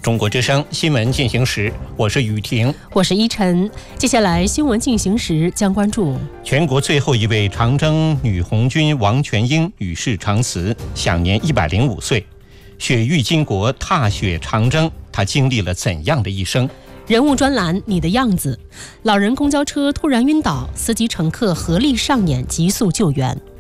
中国之声新闻进行时，我是雨婷， 我是依晨。接下来新闻进行时将关注全国最后一位长征女红军王全英与世长辞，享年105岁。雪域巾帼踏雪长征，她经历了怎样的一生？ 人物专栏你的样子。老人公交车突然晕倒，司机乘客合力上演急速救援。